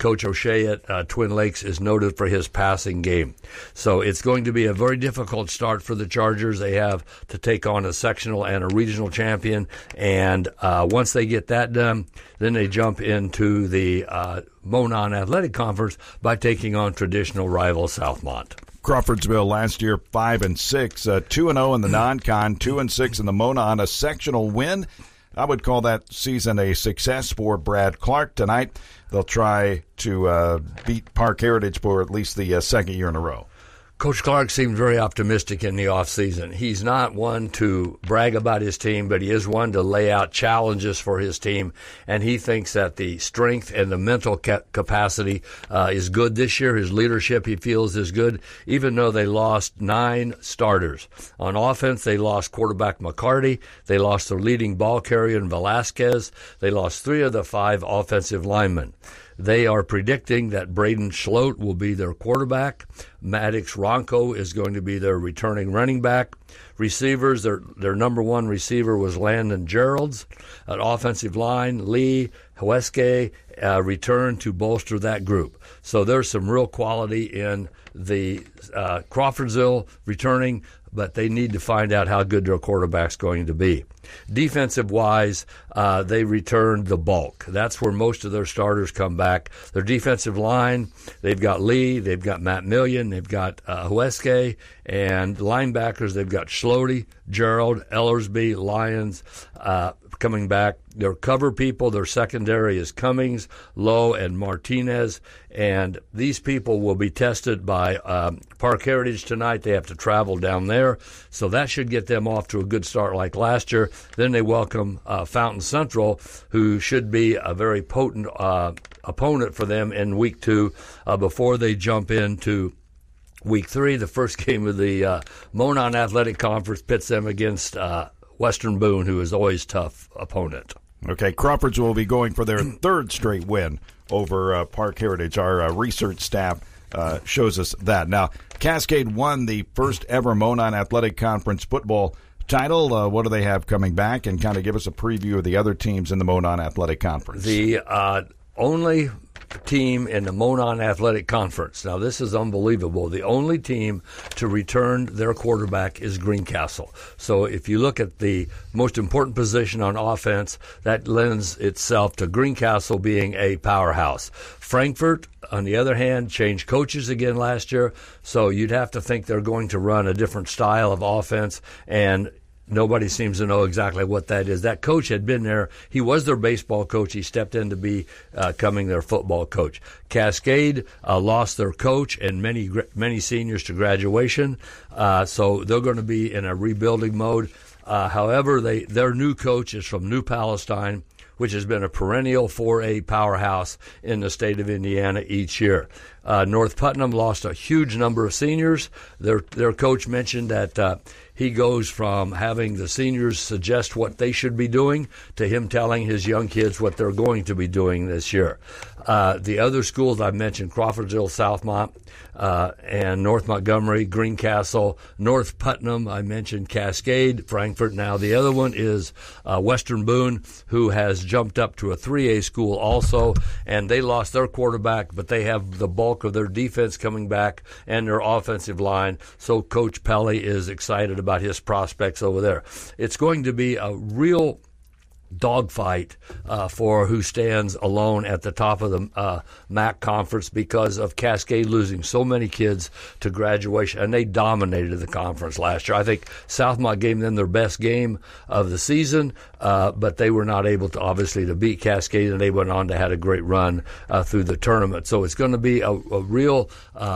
Coach O'Shea at Twin Lakes is noted for his passing game. So it's going to be a very difficult start for the Chargers. They have to take on a sectional and a regional champion, and once they get that done, then they jump into the Monon Athletic Conference by taking on traditional rival Southmont. Crawfordsville last year 5-6, 2-0 in the non-con, 2-6 in the Monon, a sectional win. I would call that season a success for Brad Clark. Tonight they'll try to beat Park Heritage for at least the second year in a row. Coach Clark seemed very optimistic in the offseason. He's not one to brag about his team, but he is one to lay out challenges for his team, and he thinks that the strength and the mental capacity is good this year. His leadership, he feels, is good, even though they lost 9 starters. On offense, they lost quarterback McCarty. They lost their leading ball carrier in Velasquez. They lost 3 of the 5 offensive linemen. They are predicting that Braden Schlote will be their quarterback. Maddox Ronco is going to be their returning running back. Receivers, their number 1 receiver was Landon Geralds. At offensive line, Lee Huesque returned to bolster that group. So there's some real quality in the Crawfordsville returning, but they need to find out how good their quarterback's going to be. Defensive-wise, they returned the bulk. That's where most of their starters come back. Their defensive line, they've got Lee, they've got Matt Million, they've got Huesque, and linebackers, they've got Schlote, Gerald, Ellersby, Lyons coming back. Their cover people, their secondary is Cummings, Lowe, and Martinez, and these people will be tested by Park Heritage tonight. They have to travel down there, so that should get them off to a good start like last year. Then they welcome Fountain Central, who should be a very potent opponent for them in Week 2 before they jump into Week 3. The first game of the Monon Athletic Conference pits them against Western Boone, who is always a tough opponent. Okay, Crawfords will be going for their 3rd straight win over Park Heritage. Our research staff shows us that. Now, Cascade won the first ever Monon Athletic Conference football title. What do they have coming back? And kind of give us a preview of the other teams in the Monon Athletic Conference. The only team in the Monon Athletic Conference. Now, this is unbelievable. The only team to return their quarterback is Greencastle. So if you look at the most important position on offense, that lends itself to Greencastle being a powerhouse. Frankfort, on the other hand, changed coaches again last year, so you'd have to think they're going to run a different style of offense, and nobody seems to know exactly what that is. That coach had been there. He was their baseball coach. He stepped in to becoming their football coach. Cascade lost their coach and many seniors to graduation, so they're going to be in a rebuilding mode. However, their new coach is from New Palestine, which has been a perennial 4A powerhouse in the state of Indiana each year. North Putnam lost a huge number of seniors. Their coach mentioned that he goes from having the seniors suggest what they should be doing to him telling his young kids what they're going to be doing this year. The other schools I mentioned, Crawfordsville, Southmont, and North Montgomery, Greencastle, North Putnam, I mentioned Cascade, Frankfort. Now the other one is Western Boone, who has jumped up to a 3A school also, and they lost their quarterback, but they have the bulk of their defense coming back and their offensive line, so Coach Pelly is excited about his prospects over there. It's going to be a real dogfight for who stands alone at the top of the MAC conference because of Cascade losing so many kids to graduation, and they dominated the conference last year. I think Southmont gave them their best game of the season, but they were not able to, obviously, to beat Cascade, and they went on to have a great run through the tournament. So it's going to be a real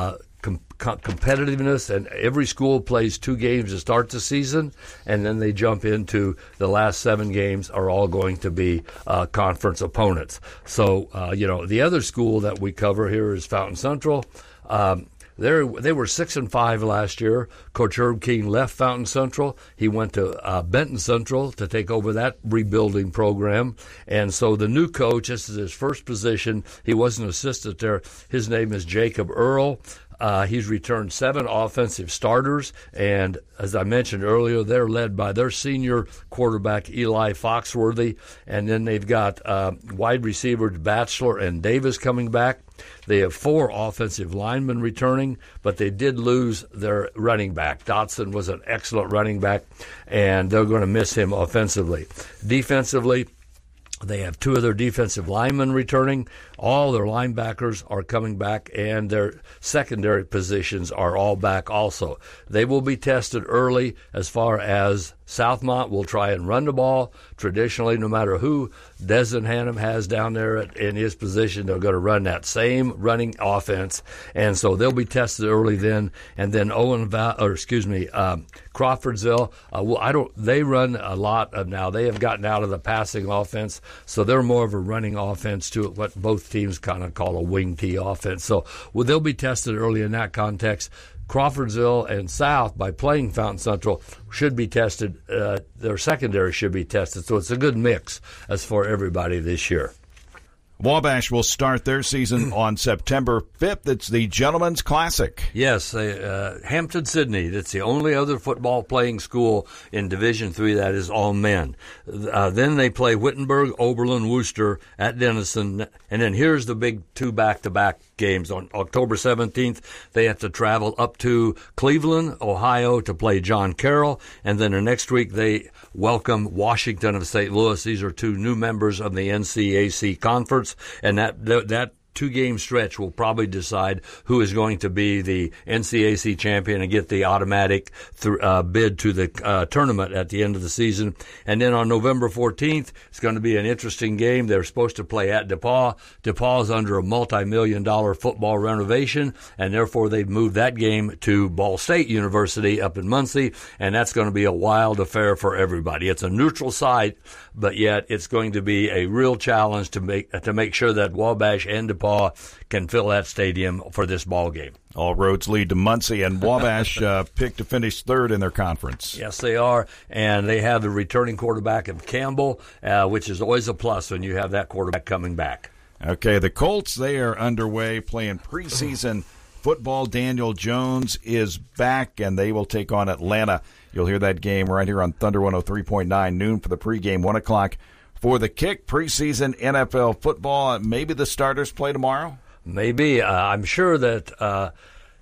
competitiveness, and every school plays 2 games to start the season, and then they jump into the last 7 games are all going to be conference opponents. So, the other school that we cover here is Fountain Central. They were 6-5 last year. Coach Herb King left Fountain Central. He went to Benton Central to take over that rebuilding program. And so the new coach, this is his first position. He was an assistant there. His name is Jacob Earl. He's returned 7 offensive starters, and as I mentioned earlier, they're led by their senior quarterback, Eli Foxworthy, and then they've got wide receivers Batchelor and Davis coming back. They have 4 offensive linemen returning, but they did lose their running back. Dotson was an excellent running back, and they're going to miss him offensively. Defensively, they have 2 of their defensive linemen returning. All their linebackers are coming back, and their secondary positions are all back also. They will be tested early as far as Southmont will try and run the ball. Traditionally, no matter who Desmond Hannum has down there in his position, they're going to run that same running offense, and so they'll be tested early then. And then Crawfordsville. They run a lot of now. They have gotten out of the passing offense, so they're more of a running offense to what both teams kind of call a wing T offense. So they'll be tested early in that context. Crawfordsville and South, by playing Fountain Central, should be tested. Their secondary should be tested. So it's a good mix as for everybody this year. Wabash will start their season on September 5th. It's the Gentlemen's Classic. Yes, Hampton-Sydney. That's the only other football playing school in Division III that is all men. Then they play Wittenberg, Oberlin, Worcester at Denison. And then here's the big 2 back-to-back games. On October 17th, they have to travel up to Cleveland, Ohio to play John Carroll. And then the next week they welcome Washington of St. Louis. These are 2 new members of the NCAC Conference. And that 2-game stretch will probably decide who is going to be the NCAC champion and get the automatic bid to the tournament at the end of the season. And then on November 14th, it's going to be an interesting game. They're supposed to play at DePauw. DePauw is under a multi-million-dollar football renovation, and therefore they've moved that game to Ball State University up in Muncie, and that's going to be a wild affair for everybody. It's a neutral site, but yet it's going to be a real challenge to make sure that Wabash and DePauw can fill that stadium for this ball game. All roads lead to Muncie, and Wabash picked to finish 3rd in their conference. Yes, they are, and they have the returning quarterback of Campbell, which is always a plus when you have that quarterback coming back. Okay, the Colts, they are underway playing preseason football. Daniel Jones is back, and they will take on Atlanta. You'll hear that game right here on Thunder 103.9, noon for the pregame, 1 o'clock for the kick. Preseason NFL football. Maybe the starters play tomorrow? Maybe. I'm sure that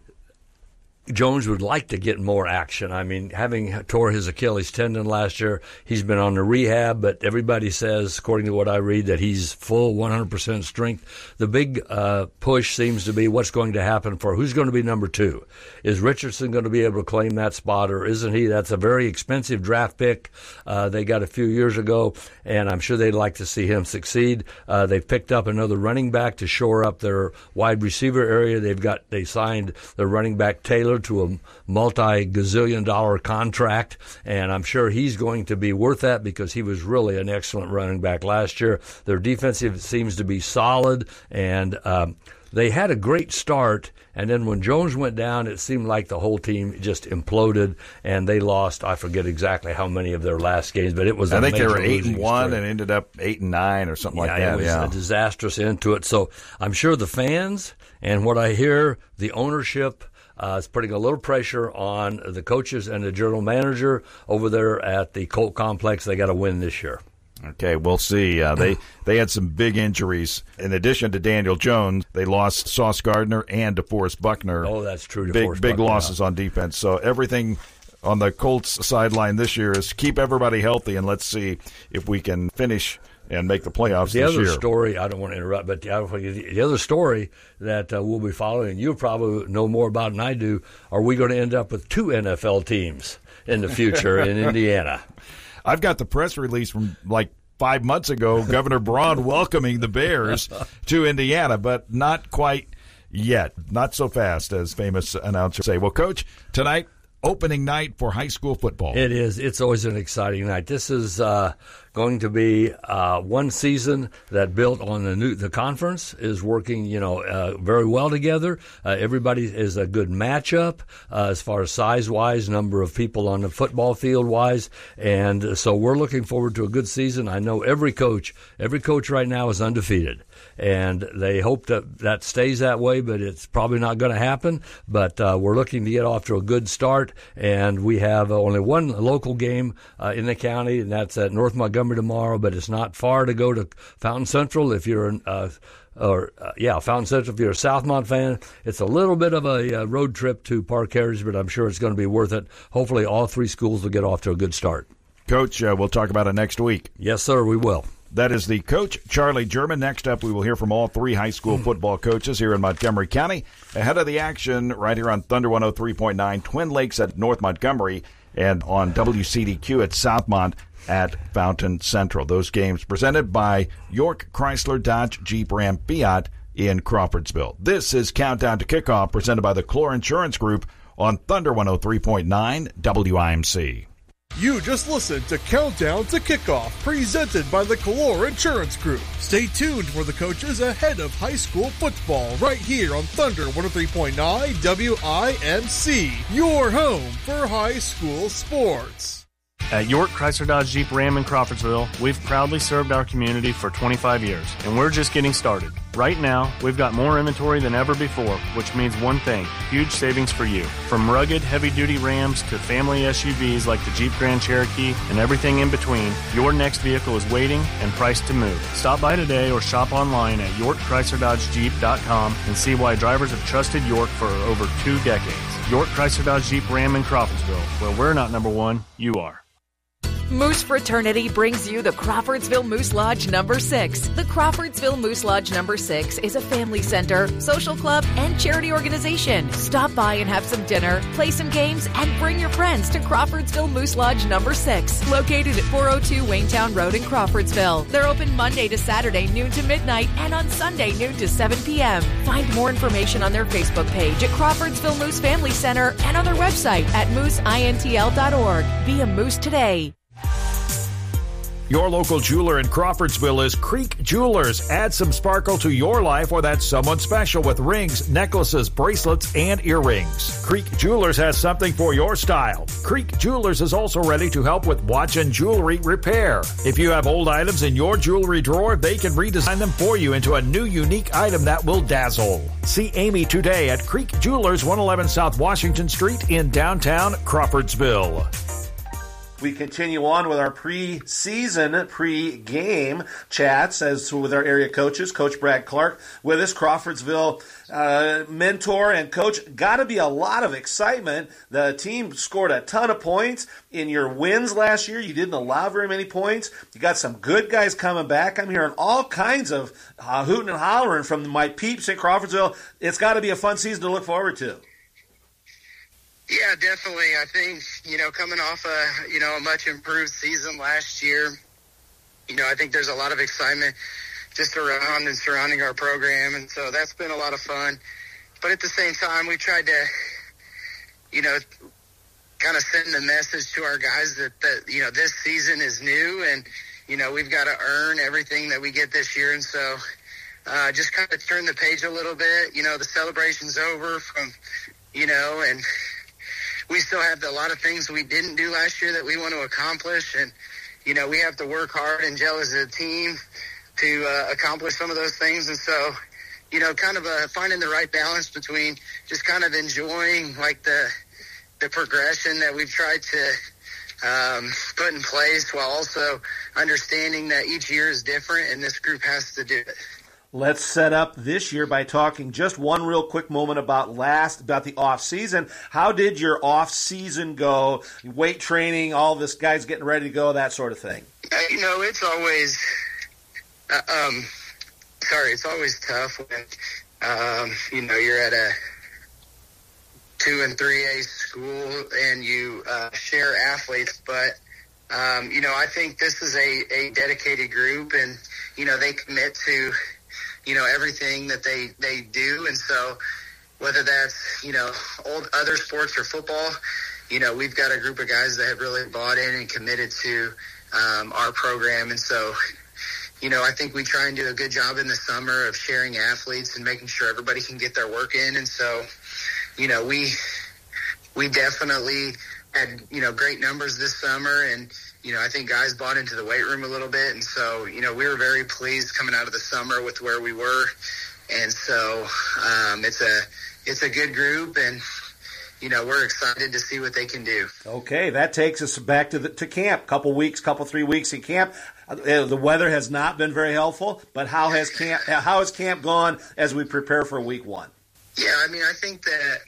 Jones would like to get more action. I mean, having tore his Achilles tendon last year, he's been on the rehab, but everybody says, according to what I read, that he's full 100% strength. The big push seems to be what's going to happen for who's going to be number 2. Is Richardson going to be able to claim that spot, or isn't he? That's a very expensive draft pick they got a few years ago, and I'm sure they'd like to see him succeed. They've picked up another running back to shore up their wide receiver area. They signed their running back Taylor to a multi-gazillion-dollar contract, and I'm sure he's going to be worth that because he was really an excellent running back last year. Their defensive seems to be solid, and they had a great start, and then when Jones went down, it seemed like the whole team just imploded, and they lost, I forget exactly how many of their last games, but it was I think they were 8-1 and ended up 8-9 or something like that. It was a disastrous end to it. So I'm sure the fans, and what I hear, the ownership is putting a little pressure on the coaches and the general manager over there at the Colt Complex. They got to win this year. Okay, we'll see. They had some big injuries. In addition to Daniel Jones, they lost Sauce Gardner and DeForest Buckner. Oh, that's true. Big losses on defense. So everything on the Colts sideline this year is keep everybody healthy, and let's see if we can finish and make the playoffs this year. The other story, I don't want to interrupt, but the other story that we'll be following, you probably know more about than I do, are we going to end up with 2 NFL teams in the future in Indiana? I've got the press release from like 5 months ago, Governor Braun welcoming the Bears to Indiana, but not quite yet. Not so fast, as famous announcers say. Well, Coach, tonight, opening night for high school football. It is. It's always an exciting night. This is going to be one season that built on the conference is working, very well together. Everybody is a good matchup as far as size-wise, number of people on the football field-wise, and so we're looking forward to a good season. I know every coach right now is undefeated, and they hope that stays that way, but it's probably not going to happen. But we're looking to get off to a good start, and we have only one local game in the county, and that's at North Montgomery tomorrow, but it's not far to go to Fountain Central if you're Fountain Central if you're a Southmont fan. It's a little bit of a road trip to Park Heritage, but I'm sure it's going to be worth it. Hopefully all three schools will get off to a good start. Coach, we'll talk about it next week. Yes, sir, we will. That is the coach, Charlie German. Next up, we will hear from all three high school football coaches here in Montgomery County. Ahead of the action right here on Thunder 103.9, Twin Lakes at North Montgomery, and on WCDQ at Southmont at Fountain Central. Those games presented by York Chrysler Dodge Jeep Ram Fiat in Crawfordsville. This is Countdown to Kickoff, presented by the Clore Insurance Group on Thunder 103.9 WIMC. You just listened to Countdown to Kickoff, presented by the Clore Insurance Group. Stay tuned for the coaches ahead of high school football right here on Thunder 103.9 WIMC, your home for high school sports. At York Chrysler Dodge Jeep Ram in Crawfordsville, we've proudly served our community for 25 years, and we're just getting started. Right now, we've got more inventory than ever before, which means one thing: huge savings for you. From rugged, heavy-duty Rams to family SUVs like the Jeep Grand Cherokee and everything in between, your next vehicle is waiting and priced to move. Stop by today or shop online at YorkChryslerDodgeJeep.com and see why drivers have trusted York for over 2 decades. York Chrysler Dodge Jeep Ram in Crawfordsville, where we're not number one, you are. Moose Fraternity brings you the Crawfordsville Moose Lodge No. 6. The Crawfordsville Moose Lodge No. 6 is a family center, social club, and charity organization. Stop by and have some dinner, play some games, and bring your friends to Crawfordsville Moose Lodge No. 6, located at 402 Waynetown Road in Crawfordsville. They're open Monday to Saturday, noon to midnight, and on Sunday, noon to 7 p.m. Find more information on their Facebook page at Crawfordsville Moose Family Center and on their website at mooseintl.org. Be a moose today. Your local jeweler in Crawfordsville is Creek Jewelers. Add some sparkle to your life or that's someone special with rings, necklaces, bracelets, and earrings. Creek Jewelers has something for your style. Creek Jewelers is also ready to help with watch and jewelry repair. If you have old items in your jewelry drawer, they can redesign them for you into a new unique item that will dazzle. See Amy today at Creek Jewelers, 111 South Washington Street in downtown Crawfordsville. We continue on with our pre-season, pre-game chats as with our area coaches. Coach Brad Clark with us, Crawfordsville mentor and coach. Got to be a lot of excitement. The team scored a ton of points in your wins last year. You didn't allow very many points. You got some good guys coming back. I'm hearing all kinds of hooting and hollering from my peeps at Crawfordsville. It's got to be a fun season to look forward to. Yeah, definitely. I think, coming off a much improved season last year, I think there's a lot of excitement just around and surrounding our program. And so that's been a lot of fun. But at the same time, we tried to, kind of send the message to our guys that this season is new and, we've got to earn everything that we get this year. And so just kind of turn the page a little bit. The celebration's over from, and we still have a lot of things we didn't do last year that we want to accomplish. And, we have to work hard and gel as a team to accomplish some of those things. And so, kind of finding the right balance between just kind of enjoying like the progression that we've tried to put in place while also understanding that each year is different and this group has to do it. Let's set up this year by talking just one real quick moment about the off season. How did your off season go? Weight training, all this guys getting ready to go, that sort of thing. It's always it's always tough when you're at a 2 and 3A school and you share athletes, but I think this is a dedicated group and they commit to everything that they do. And so whether that's, other sports or football, we've got a group of guys that have really bought in and committed to our program. And so, I think we try and do a good job in the summer of sharing athletes and making sure everybody can get their work in. And so, we definitely had, great numbers this summer. And, I think guys bought into the weight room a little bit. And so, we were very pleased coming out of the summer with where we were. And so it's a good group, and, we're excited to see what they can do. Okay, that takes us back to camp. 3 weeks in camp. The weather has not been very helpful, but how has camp gone as we prepare for week one? Yeah, I think that,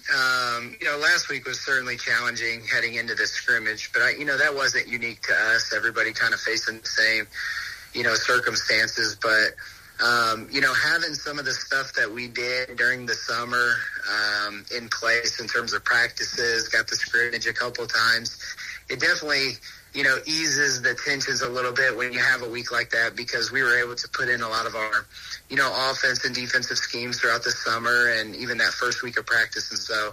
last week was certainly challenging heading into this scrimmage, but that wasn't unique to us. Everybody kind of facing the same, circumstances, but, having some of the stuff that we did during the summer in place in terms of practices, got the scrimmage a couple of times, it definitely, eases the tensions a little bit when you have a week like that, because we were able to put in a lot of our, offense and defensive schemes throughout the summer and even that first week of practice. And so,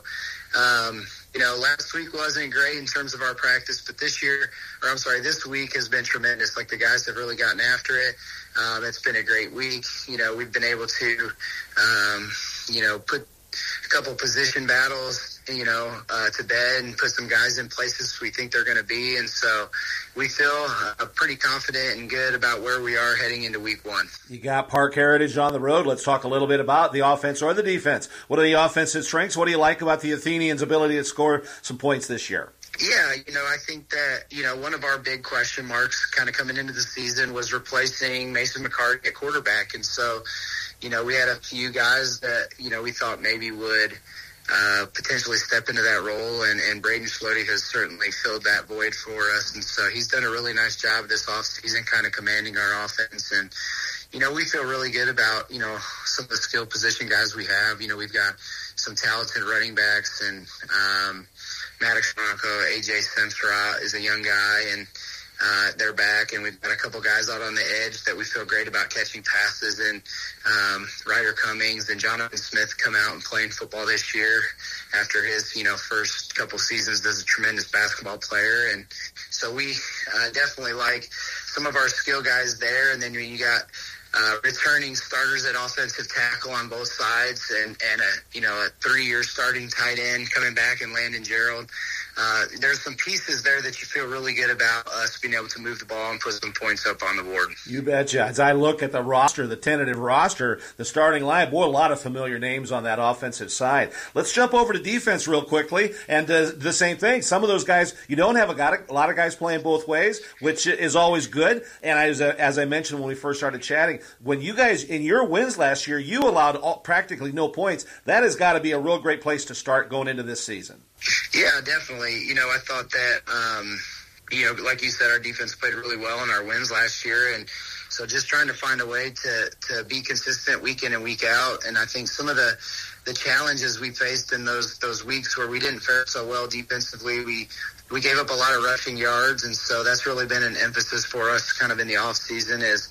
last week wasn't great in terms of our practice, but this week has been tremendous. Like, the guys have really gotten after it. It's been a great week. We've been able to, put a couple position battles, to bed and put some guys in places we think they're going to be. And so we feel pretty confident and good about where we are heading into week one. You got Park Heritage on the road. Let's talk a little bit about the offense or the defense. What are the offensive strengths? What do you like about the Athenians' ability to score some points this year? Yeah, I think that, one of our big question marks kind of coming into the season was replacing Mason McCarty at quarterback. And so, we had a few guys that, we thought maybe would potentially step into that role, and Braden Schlote has certainly filled that void for us. And so he's done a really nice job this offseason kind of commanding our offense. And, we feel really good about, some of the skill position guys we have. We've got some talented running backs, and Maddox Franco, AJ Semsra is a young guy, and they're back, and we've got a couple guys out on the edge that we feel great about catching passes, and Ryder Cummings and Jonathan Smith come out and playing football this year after his, first couple seasons as a tremendous basketball player. And so we definitely like some of our skill guys there. And then you got returning starters at offensive tackle on both sides, and a 3-year starting tight end coming back in Landon Gerald. There's some pieces there that you feel really good about us being able to move the ball and put some points up on the board. You betcha. As I look at the roster, the tentative roster, the starting line, boy, a lot of familiar names on that offensive side. Let's jump over to defense real quickly, and the same thing. Some of those guys, you don't have a lot of guys playing both ways, which is always good. And as I mentioned when we first started chatting, when you guys, in your wins last year, you allowed practically no points. That has got to be a real great place to start going into this season. Yeah, definitely. I thought that, like you said, our defense played really well in our wins last year. And so just trying to find a way to be consistent week in and week out. And I think some of the challenges we faced in those weeks where we didn't fare so well defensively, we gave up a lot of rushing yards. And so that's really been an emphasis for us kind of in the off season is,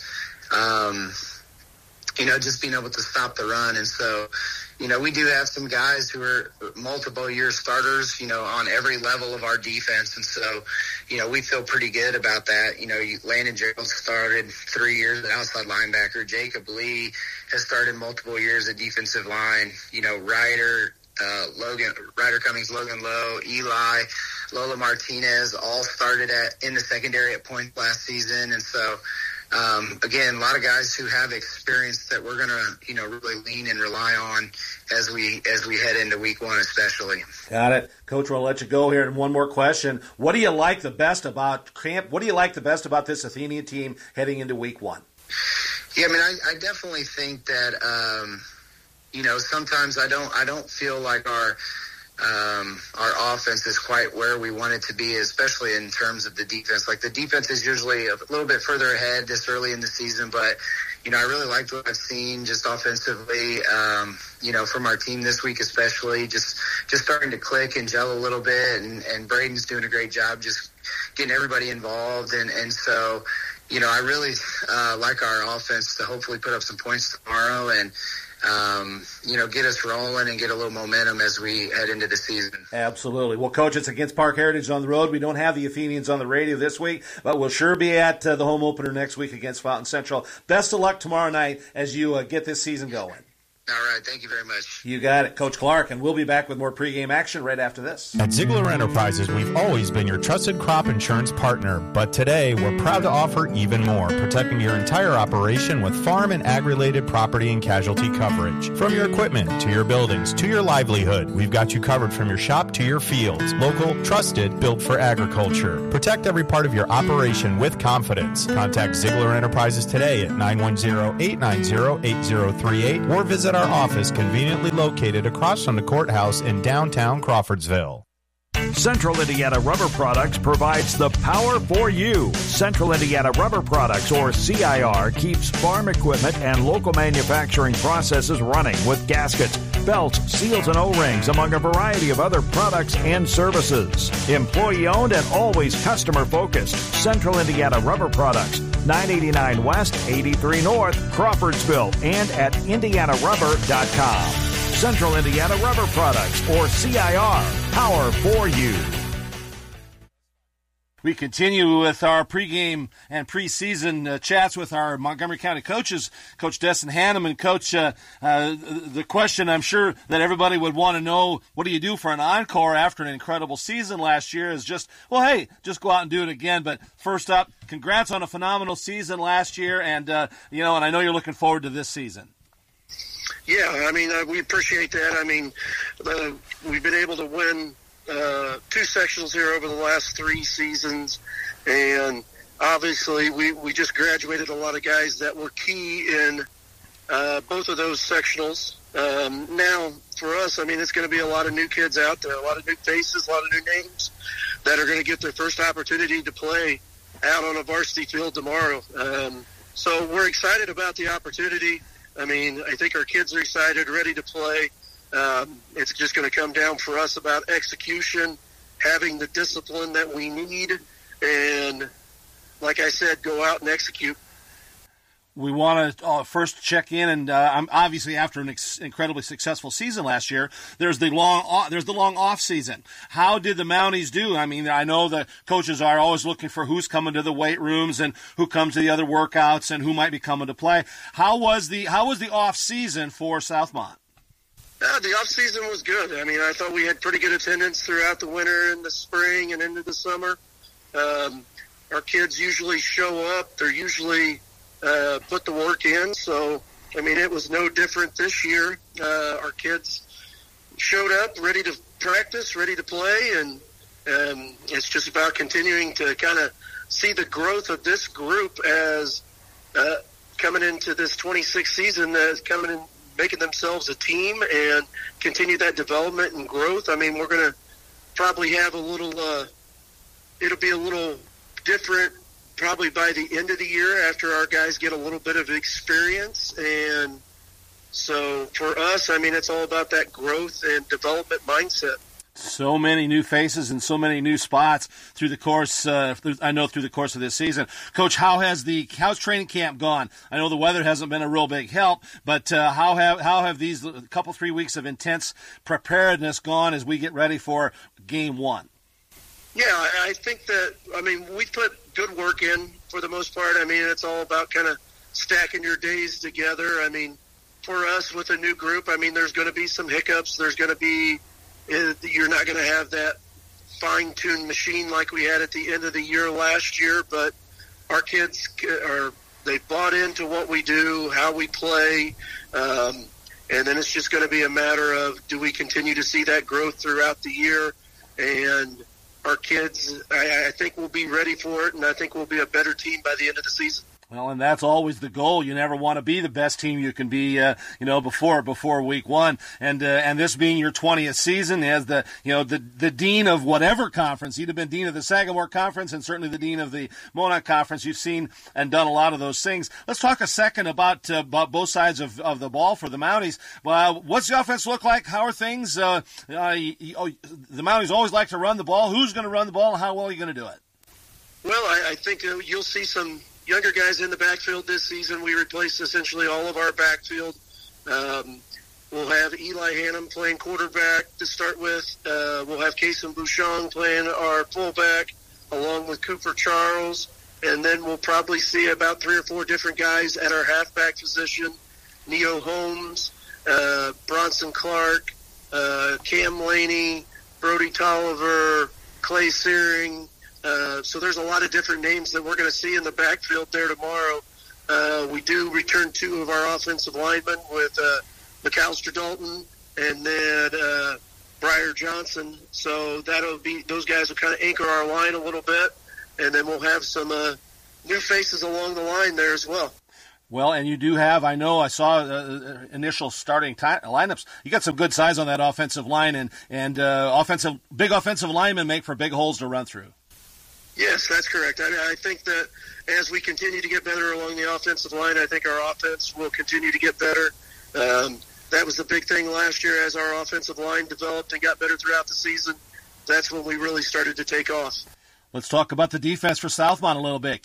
just being able to stop the run. And so, we do have some guys who are multiple year starters, on every level of our defense. And so, we feel pretty good about that. Landon Gerald started 3 years at outside linebacker. Jacob Lee has started multiple years at defensive line. Ryder Cummings, Logan Lowe, Eli, Lola Martinez all started in the secondary at point last season. And so, again, a lot of guys who have experience that we're going to, really lean and rely on as we head into week one, especially. Got it. Coach, we'll let you go here. And one more question. What do you like the best about camp? What do you like the best about this Athenian team heading into week one? Yeah, I definitely think that, sometimes I don't feel like our offense is quite where we want it to be, especially in terms of the defense. Like, the defense is usually a little bit further ahead this early in the season, but, I really liked what I've seen just offensively, from our team this week, especially just starting to click and gel a little bit, and Braden's doing a great job just getting everybody involved. And so, I really like our offense to hopefully put up some points tomorrow and, get us rolling and get a little momentum as we head into the season. Absolutely. Well, Coach, it's against Park Heritage on the road. We don't have the Athenians on the radio this week, but we'll sure be at the home opener next week against Fountain Central. Best of luck tomorrow night as you get this season going. All right. Thank you very much. You got it. Coach Clark, and we'll be back with more pregame action right after this. At Ziegler Enterprises, we've always been your trusted crop insurance partner, but today we're proud to offer even more, protecting your entire operation with farm and ag-related property and casualty coverage. From your equipment to your buildings to your livelihood, we've got you covered from your shop to your fields. Local, trusted, built for agriculture. Protect every part of your operation with confidence. Contact Ziegler Enterprises today at 910-890-8038 or visit our office conveniently located across from the courthouse in downtown Crawfordsville. Central Indiana Rubber Products provides the power for you. Central Indiana Rubber Products, or CIR, keeps farm equipment and local manufacturing processes running with gaskets, belts, seals, and O-rings, among a variety of other products and services. Employee-owned and always customer-focused. Central Indiana Rubber Products, 989 West, 83 North, Crawfordsville, and at IndianaRubber.com. Central Indiana Rubber Products, or CIR, power for you. We continue with our pregame and preseason chats with our Montgomery County coaches, Coach Destin Hanneman. Coach, the question I'm sure that everybody would want to know, what do you do for an encore after an incredible season last year, is just go out and do it again. But first up, congrats on a phenomenal season last year, and and I know you're looking forward to this season. Yeah, we appreciate that. We've been able to win 2 sectionals here over the last 3 seasons, and obviously we just graduated a lot of guys that were key in both of those sectionals. Now, for us, it's going to be a lot of new kids out there, a lot of new faces, a lot of new names that are going to get their first opportunity to play out on a varsity field tomorrow. So we're excited about the opportunity. I think our kids are excited, ready to play. It's just going to come down for us about execution, having the discipline that we need, and, like I said, go out and execute. We want to first check in, and obviously after an incredibly successful season last year, there's the long off season. How did the Mounties do? I know the coaches are always looking for who's coming to the weight rooms and who comes to the other workouts and who might be coming to play. How was the off season for Southmont? The off season was good. I thought we had pretty good attendance throughout the winter and the spring and into the summer. Our kids usually show up. They're usually put the work in. So, it was no different this year. Our kids showed up ready to practice, ready to play, and it's just about continuing to kind of see the growth of this group as coming into this 26th season, coming in, making themselves a team and continue that development and growth. We're going to probably have it'll be a little different probably by the end of the year after our guys get a little bit of experience. And so for us, it's all about that growth and development mindset. So many new faces and so many new spots through the course. Through the course of this season, Coach, how's training camp gone? I know the weather hasn't been a real big help, but how have these couple 3 weeks of intense preparedness gone as we get ready for Game 1? Yeah, I think that we put good work in for the most part. It's all about kind of stacking your days together. For us with a new group, there's going to be some hiccups. There's going to be you're not going to have that fine-tuned machine like we had at the end of the year last year, but our kids they bought into what we do, how we play, and then it's just going to be a matter of, do we continue to see that growth throughout the year? And our kids, I think, will be ready for it, and I think we'll be a better team by the end of the season. Well, and that's always the goal. You never want to be the best team you can be, before week 1. And this being your 20th season, as the dean of whatever conference, you'd have been dean of the Sagamore Conference and certainly the dean of the Monac Conference. You've seen and done a lot of those things. Let's talk a second about both sides of the ball for the Mounties. What's the offense look like? How are things? The Mounties always like to run the ball. Who's going to run the ball, and how well are you going to do it? Well, I think you'll see some younger guys in the backfield this season. We replaced essentially all of our backfield. We'll have Eli Hannum playing quarterback to start with. We'll have Kason Bouchon playing our fullback, along with Cooper Charles. And then we'll probably see about 3 or 4 different guys at our halfback position. Neo Holmes, Bronson Clark, Cam Laney, Brody Tolliver, Clay Searing. So there's a lot of different names that we're going to see in the backfield there tomorrow. We do return 2 of our offensive linemen with McAllister Dalton and then Briar Johnson. So those guys will kind of anchor our line a little bit, and then we'll have some new faces along the line there as well. Well, and you do have, I saw initial starting lineups. You got some good size on that offensive line, and big offensive linemen make for big holes to run through. Yes, that's correct. I think that as we continue to get better along the offensive line, I think our offense will continue to get better. That was the big thing last year as our offensive line developed and got better throughout the season. That's when we really started to take off. Let's talk about the defense for Southmont a little bit.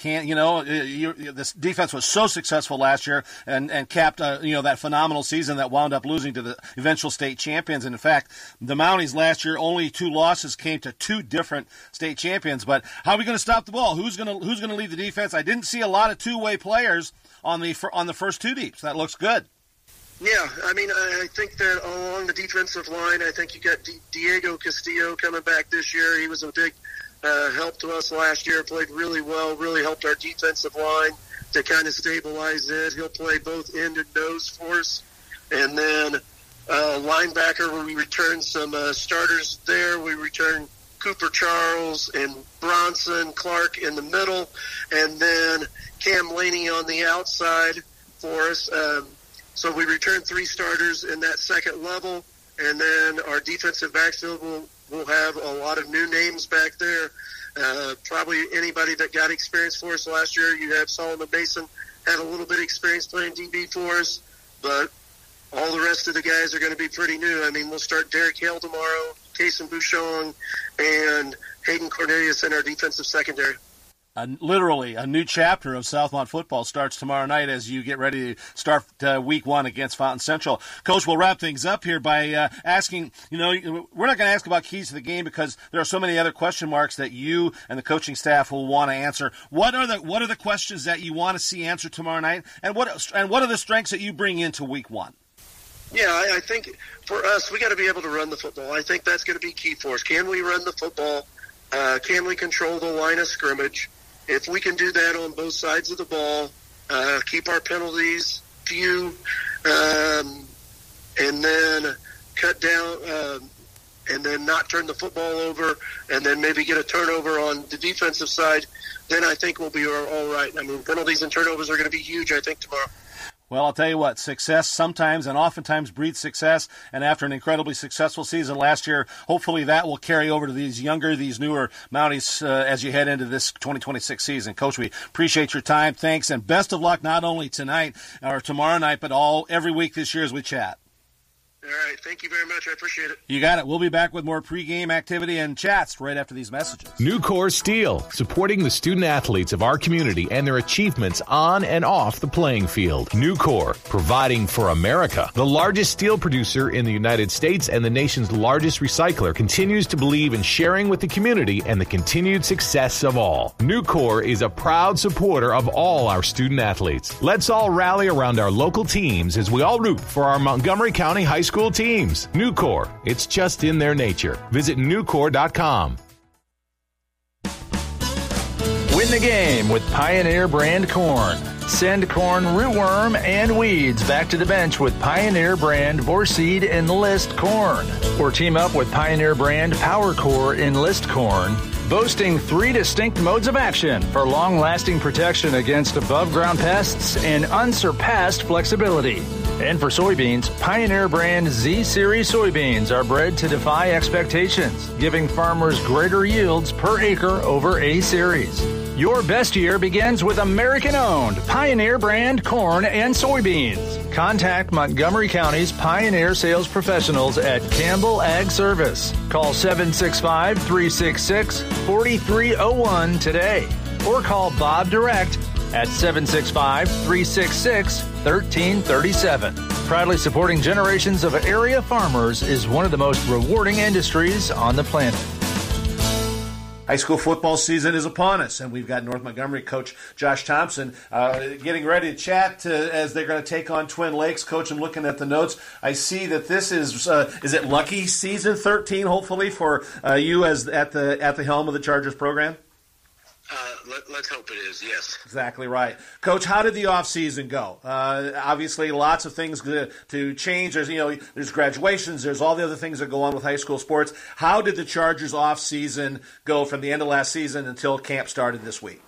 This defense was so successful last year and capped that phenomenal season that wound up losing to the eventual state champions. And in fact, the Mounties last year, only 2 losses came to 2 different state champions. But how are we going to stop the ball? Who's going to lead the defense? I didn't see a lot of two-way players on the first 2 deeps. That looks good. Yeah, I think that along the defensive line, I think you got Diego Castillo coming back this year. He was a big help to us last year, played really well, really helped our defensive line to kind of stabilize it. He'll play both end and nose for us. And then linebacker, where we return some starters there. We return Cooper Charles and Bronson Clark in the middle, and then Cam Laney on the outside for us. So we return 3 starters in that second level, and then our defensive backfield will have a lot of new names back there. Probably anybody that got experience for us last year. You have Solomon Mason had a little bit of experience playing DB for us, but all the rest of the guys are going to be pretty new. We'll start Derek Hale tomorrow, Kason Bouchon, and Hayden Cornelius in our defensive secondary. Literally, a new chapter of Southmont football starts tomorrow night as you get ready to start week 1 against Fountain Central. Coach, we'll wrap things up here by asking, we're not going to ask about keys to the game because there are so many other question marks that you and the coaching staff will want to answer. What are the questions that you want to see answered tomorrow night, and what are the strengths that you bring into week 1? Yeah, I think for us, we got to be able to run the football. I think that's going to be key for us. Can we run the football? Can we control the line of scrimmage? If we can do that on both sides of the ball, keep our penalties few, and then cut down, and then not turn the football over, and then maybe get a turnover on the defensive side, then I think we'll be all right. Penalties and turnovers are going to be huge, I think, tomorrow. Well, I'll tell you what, success sometimes and oftentimes breeds success, and after an incredibly successful season last year, hopefully that will carry over to these newer Mounties as you head into this 2026 season. Coach, we appreciate your time. Thanks, and best of luck not only tonight or tomorrow night, but every week this year as we chat. All right. Thank you very much. I appreciate it. You got it. We'll be back with more pregame activity and chats right after these messages. Nucor Steel, supporting the student athletes of our community and their achievements on and off the playing field. Nucor, providing for America. The largest steel producer in the United States and the nation's largest recycler continues to believe in sharing with the community and the continued success of all. Nucor is a proud supporter of all our student athletes. Let's all rally around our local teams as we all root for our Montgomery County High School teams. Nucor, it's just in their nature. Visit Nucor.com. Win the game with Pioneer brand corn. Send corn, rootworm, and weeds back to the bench with Pioneer brand Vorseed Enlist corn. Or team up with Pioneer brand PowerCore Enlist corn, boasting 3 distinct modes of action for long-lasting protection against above-ground pests and unsurpassed flexibility. And for soybeans, Pioneer brand Z-Series soybeans are bred to defy expectations, giving farmers greater yields per acre over A-Series. Your best year begins with American-owned Pioneer brand corn and soybeans. Contact Montgomery County's Pioneer sales professionals at Campbell Ag Service. Call 765-366-4301 today. Or call Bob direct at 765-366-1337. Proudly supporting generations of area farmers is one of the most rewarding industries on the planet. High school football season is upon us, and we've got North Montgomery coach Josh Thompson getting ready to chat as they're going to take on Twin Lakes. Coach, I'm looking at the notes. I see that this is it lucky season 13, hopefully, for you as at the helm of the Chargers program? Let's hope it is, yes. Exactly right. Coach, how did the offseason go? Obviously, lots of things to change. There's graduations. There's all the other things that go on with high school sports. How did the Chargers offseason go from the end of last season until camp started this week?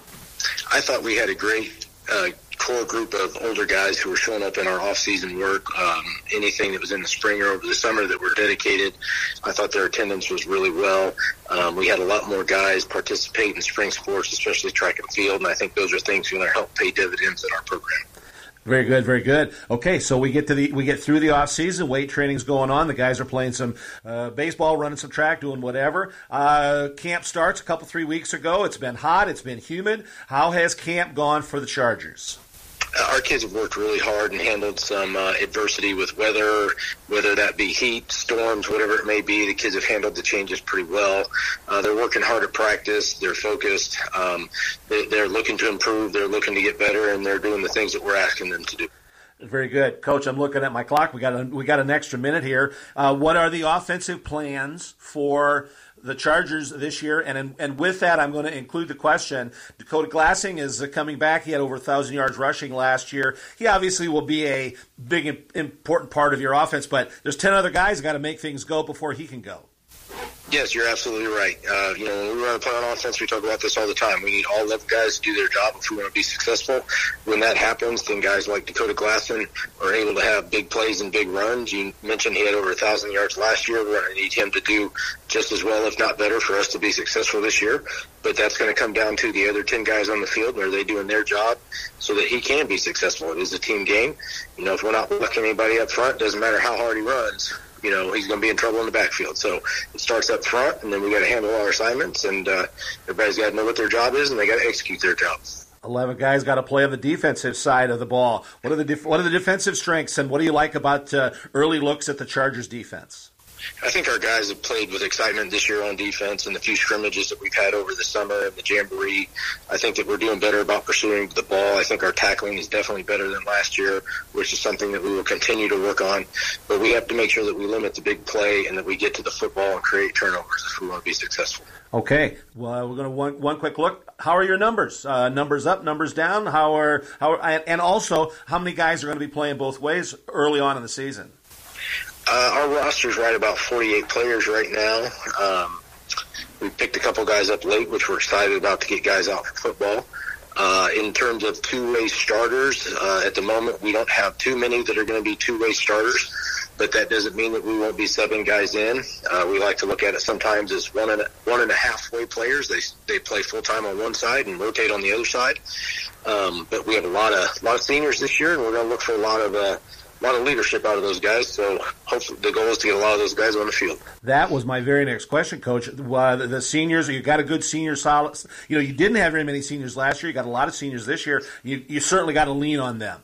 I thought we had a great core group of older guys who were showing up in our off-season work. Anything that was in the spring or over the summer that were dedicated, I thought their attendance was really well. We had a lot more guys participate in spring sports, especially track and field, and I think those are things that are going to help pay dividends in our program. Very good, very good. Okay, so we get through the off season. Weight training's going on. The guys are playing some baseball, running some track, doing whatever. Camp starts 3 weeks ago. It's been hot. It's been humid. How has camp gone for the Chargers? Our kids have worked really hard and handled some adversity with weather, whether that be heat, storms, whatever it may be. The kids have handled the changes pretty well. They're working hard at practice. They're focused. They're looking to improve. They're looking to get better, and they're doing the things that we're asking them to do. Very good. Coach, I'm looking at my clock. We got an extra minute here. What are the offensive plans for the Chargers this year? And with that, I'm going to include the question. Dakota Glassing is coming back. He had over 1,000 yards rushing last year. He obviously will be a big, important part of your offense, but there's 10 other guys who got to make things go before he can go. Yes, you're absolutely right. When we run a play on offense, we talk about this all the time. We need all 11 guys to do their job if we want to be successful. When that happens, then guys like Dakota Glassman are able to have big plays and big runs. You mentioned he had over 1,000 yards last year. We're going to need him to do just as well, if not better, for us to be successful this year. But that's going to come down to the other 10 guys on the field. Are they doing their job so that he can be successful? It is a team game. If we're not looking anybody up front, it doesn't matter how hard he runs. He's going to be in trouble in the backfield. So it starts up front, and then we got to handle our assignments, and everybody's got to know what their job is, and they got to execute their job. 11 guys got to play on the defensive side of the ball. What are the defensive strengths, and what do you like about early looks at the Chargers defense? I think our guys have played with excitement this year on defense, and the few scrimmages that we've had over the summer and the jamboree. I think that we're doing better about pursuing the ball. I think our tackling is definitely better than last year, which is something that we will continue to work on. But we have to make sure that we limit the big play and that we get to the football and create turnovers if we want to be successful. Okay, well, we're going to one quick look. How are your numbers? Numbers up, numbers down? And also, how many guys are going to be playing both ways early on in the season? Our roster's right about 48 players right now. We picked a couple guys up late, which we're excited about to get guys out for football. In terms of two-way starters, at the moment we don't have too many that are going to be two-way starters, but that doesn't mean that we won't be subbing guys in. We like to look at it sometimes as one and a half-way players. They play full-time on one side and rotate on the other side. But we have a lot of seniors this year, and we're going to look for a lot of leadership out of those guys, so hopefully the goal is to get a lot of those guys on the field. That was my very next question, Coach. The seniors, you got a good senior solid. You didn't have very many seniors last year. You got a lot of seniors this year. You certainly got to lean on them.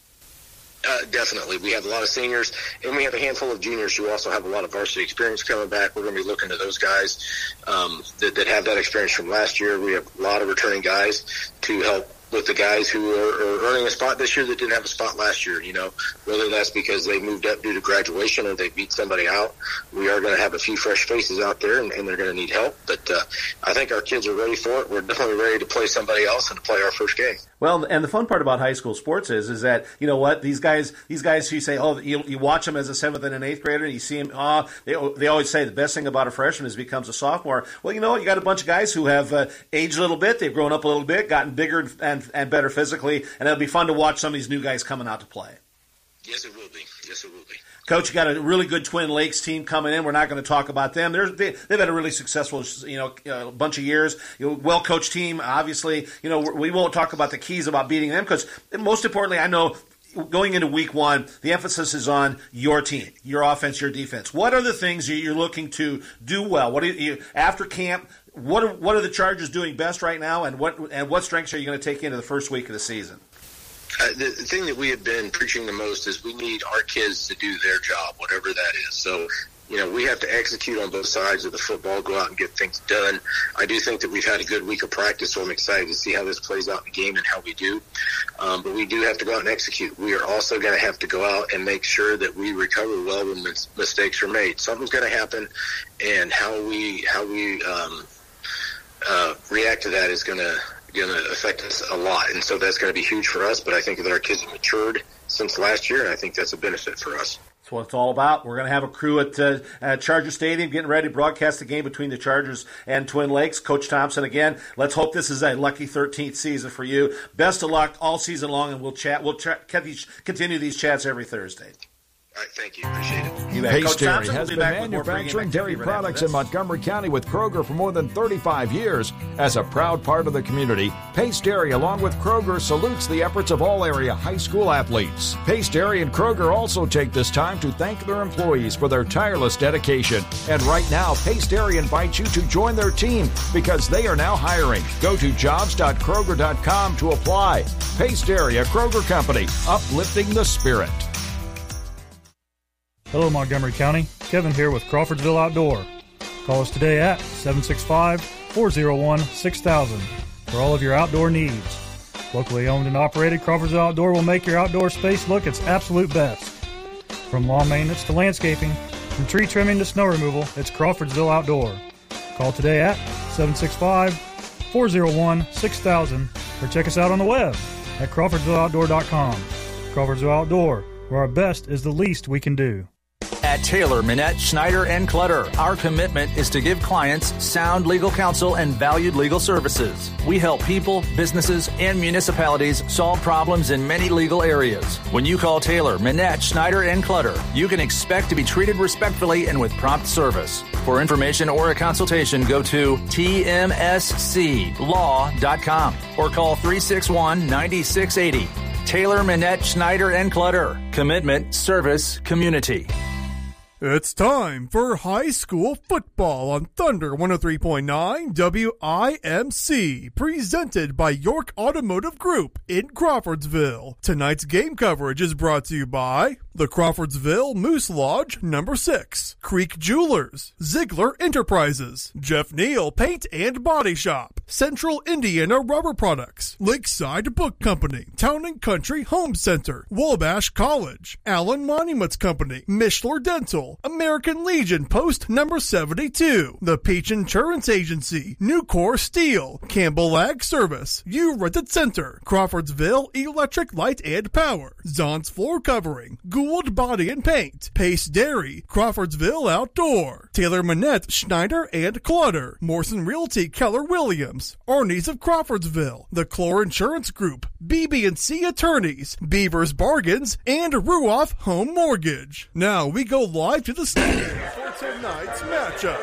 Definitely. We have a lot of seniors, and we have a handful of juniors who also have a lot of varsity experience coming back. We're going to be looking to those guys that have that experience from last year. We have a lot of returning guys to help with the guys who are earning a spot this year that didn't have a spot last year, whether that's because they moved up due to graduation or they beat somebody out. We are going to have a few fresh faces out there, and they're going to need help. But I think our kids are ready for it. We're definitely ready to play somebody else and to play our first game. Well, and the fun part about high school sports is that, these guys who say, you watch them as a 7th and an 8th grader, and you see them, they always say the best thing about a freshman is becomes a sophomore. Well, you got a bunch of guys who have aged a little bit, they've grown up a little bit, gotten bigger and better physically, and it'll be fun to watch some of these new guys coming out to play. Yes, it will be. Coach, you got a really good Twin Lakes team coming in. We're not going to talk about them. They've had a really successful, bunch of years. Well-coached team. Obviously, we won't talk about the keys about beating them because, most importantly, I know going into week one, the emphasis is on your team, your offense, your defense. What are the things you're looking to do well? What are you, after camp? What are the Chargers doing best right now, and what strengths are you going to take into the first week of the season? The thing that we have been preaching the most is we need our kids to do their job, whatever that is. So, we have to execute on both sides of the football, go out and get things done. I do think that we've had a good week of practice, so I'm excited to see how this plays out in the game and how we do. But we do have to go out and execute. We are also going to have to go out and make sure that we recover well when mistakes are made. Something's going to happen, and how we react to that is going to affect us a lot. And so that's going to be huge for us, but I think that our kids have matured since last year, and I think that's a benefit for us. That's what it's all about. We're going to have a crew at Charger Stadium getting ready to broadcast the game between the Chargers and Twin Lakes. Coach Thompson, again, let's hope this is a lucky 13th season for you. Best of luck all season long, and we'll continue these chats every Thursday. All right, thank you. Appreciate it. Pace Dairy has been manufacturing dairy products in Montgomery County with Kroger for more than 35 years. As a proud part of the community, Pace Dairy, along with Kroger, salutes the efforts of all area high school athletes. Pace Dairy and Kroger also take this time to thank their employees for their tireless dedication. And right now, Pace Dairy invites you to join their team because they are now hiring. Go to jobs.kroger.com to apply. Pace Dairy, a Kroger company, uplifting the spirit. Hello, Montgomery County. Kevin here with Crawfordsville Outdoor. Call us today at 765-401-6000 for all of your outdoor needs. Locally owned and operated, Crawfordsville Outdoor will make your outdoor space look its absolute best. From lawn maintenance to landscaping, from tree trimming to snow removal, it's Crawfordsville Outdoor. Call today at 765-401-6000 or check us out on the web at crawfordsvilleoutdoor.com. Crawfordsville Outdoor, where our best is the least we can do. At Taylor, Minette, Schneider, and Clutter, our commitment is to give clients sound legal counsel and valued legal services. We help people, businesses, and municipalities solve problems in many legal areas. When you call Taylor, Minette, Schneider, and Clutter, you can expect to be treated respectfully and with prompt service. For information or a consultation, go to tmsclaw.com or call 361-9680. Taylor, Minette, Schneider, and Clutter. Commitment, service, community. It's time for high school football on Thunder 103.9 WIMC, presented by York Automotive Group in Crawfordsville. Tonight's game coverage is brought to you by the Crawfordsville Moose Lodge No. 6, Creek Jewelers, Ziegler Enterprises, Jeff Neal Paint and Body Shop, Central Indiana Rubber Products, Lakeside Book Company, Town and Country Home Center, Wabash College, Allen Monuments Company, Mishler Dental, American Legion Post No. 72, The Peach Insurance Agency, Nucor Steel, Campbell Ag Service, U Rented Center, Crawfordsville Electric Light and Power, Zon's Floor Covering, Gould Body and Paint, Pace Dairy, Crawfordsville Outdoor, Taylor, Minette, Schneider, and Clutter, Morrison Realty Keller Williams, Arnie's of Crawfordsville, the Clore Insurance Group, BB&C Attorneys, Beavers Bargains, and Ruoff Home Mortgage. Now we go live to the stadium for tonight's matchup.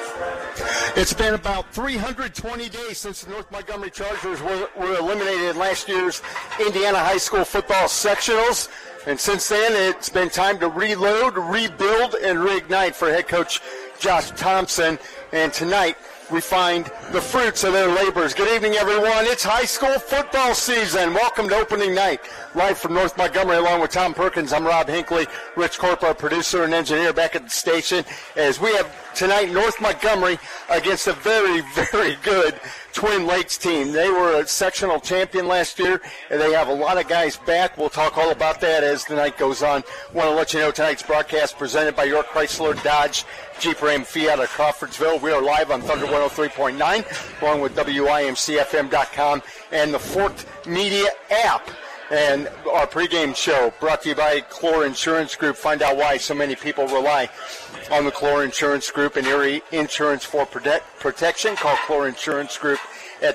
It's been about 320 days since the North Montgomery Chargers were eliminated in last year's Indiana High School football sectionals. And since then, it's been time to reload, rebuild, and reignite for head coach Josh Thompson. And tonight, we find the fruits of their labors. Good evening, everyone. It's high school football season. Welcome to opening night. Live from North Montgomery, along with Tom Perkins, I'm Rob Hinckley. Rich Corp, our producer and engineer, back at the station, as we have tonight North Montgomery against a very, very good Twin Lakes team. They were a sectional champion last year, and they have a lot of guys back. We'll talk all about that as the night goes on. Want to let you know tonight's broadcast presented by York Chrysler Dodge Jeep Ram Fiat of Crawfordsville. We are live on Thunder 103.9, along with WIMCFM.com and the Fort Media app. And our pregame show brought to you by Clore Insurance Group. Find out why so many people rely on the Clore Insurance Group and Erie Insurance for protection. Call Clore Insurance Group at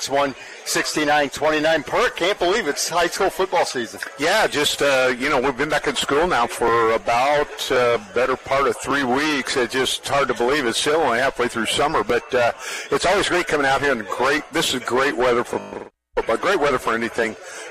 361-6929. Perk, can't believe it's high school football season. Yeah, just, we've been back in school now for about better part of 3 weeks. It's just hard to believe it's still only halfway through summer. But it's always great coming out here, and this is great weather for anything.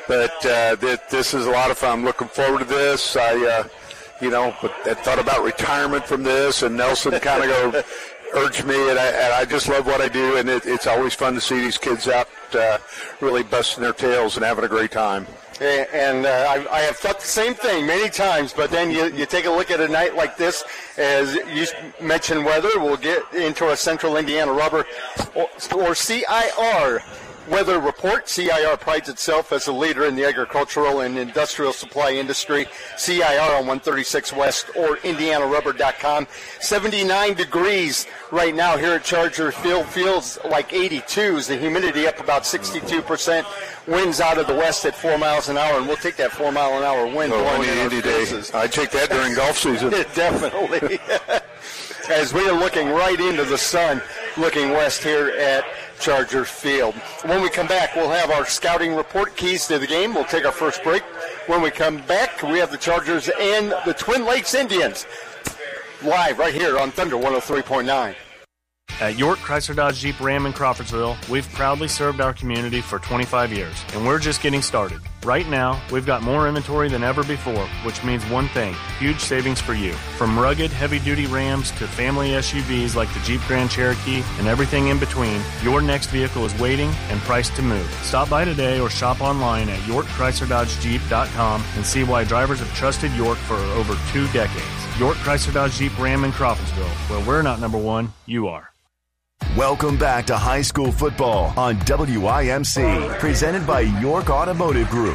But this is a lot of fun. I'm looking forward to this. I thought about retirement from this, and Nelson kind of urged me, and I just love what I do, and it's always fun to see these kids out really busting their tails and having a great time. And I have thought the same thing many times, but then you take a look at a night like this, as you mentioned weather, we'll get into a Central Indiana Rubber or CIR weather report. CIR prides itself as a leader in the agricultural and industrial supply industry. CIR on 136 West or IndianaRubber.com. 79 degrees right now here at Charger Field. Feels like 82s. The humidity up about 62%. Winds out of the west at 4 miles an hour, and we'll take that 4 mile an hour wind. Any day. I'd take that during golf season. Definitely. As we are looking right into the sun, looking west here at Charger Field. When we come back, we'll have our scouting report, keys to the game. We'll take our first break. When we come back, we have the Chargers and the Twin Lakes Indians live right here on Thunder 103.9. At York Chrysler Dodge Jeep Ram in Crawfordsville, we've proudly served our community for 25 years, and we're just getting started. Right now, we've got more inventory than ever before, which means one thing, huge savings for you. From rugged, heavy-duty Rams to family SUVs like the Jeep Grand Cherokee and everything in between, your next vehicle is waiting and priced to move. Stop by today or shop online at YorkChryslerDodgeJeep.com and see why drivers have trusted York for over 2 decades. York Chrysler Dodge Jeep Ram in Crawfordsville, where we're not number one, you are. Welcome back to high school football on WIMC, presented by York Automotive Group.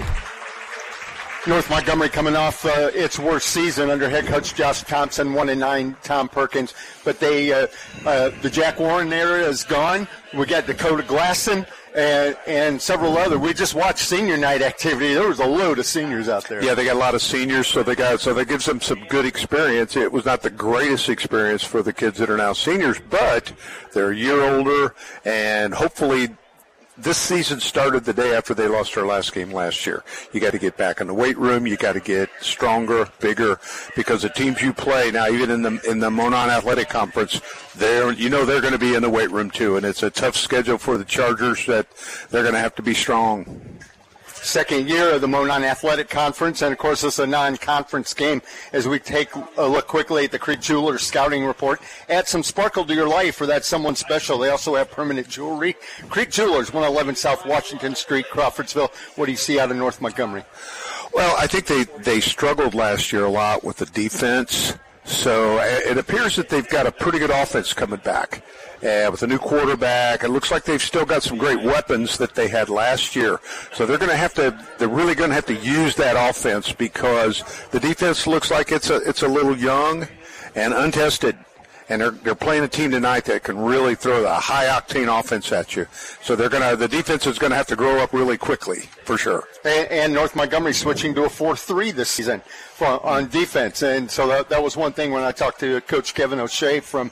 North Montgomery coming off its worst season under head coach Josh Thompson, 1-9 Tom Perkins. But the Jack Warren era is gone. We got Dakota Glasson and several other. We just watched senior night activity. There was a load of seniors out there. Yeah, they got a lot of seniors, so that gives them some good experience. It was not the greatest experience for the kids that are now seniors, but they're a year older, and hopefully this season started the day after they lost their last game last year. You got to get back in the weight room. You got to get stronger, bigger, because the teams you play now, even in the Monon Athletic Conference, they're going to be in the weight room too, and it's a tough schedule for the Chargers that they're going to have to be strong. Second year of the Monon Athletic Conference, and of course it's a non-conference game. As we take a look quickly at the Creek Jewelers scouting report, add some sparkle to your life for that someone special. They also have permanent jewelry. Creek Jewelers, 111 South Washington Street, Crawfordsville. What do you see out of North Montgomery? Well, I think they struggled last year a lot with the defense. So it appears that they've got a pretty good offense coming back. With a new quarterback, it looks like they've still got some great weapons that they had last year. So they're really going to have to use that offense, because the defense looks like it's a little young and untested. And they're playing a team tonight that can really throw a high octane offense at you. So the defense is going to have to grow up really quickly, for sure. And North Montgomery switching to a 4-3 this season on defense. And so that was one thing when I talked to Coach Kevin O'Shea from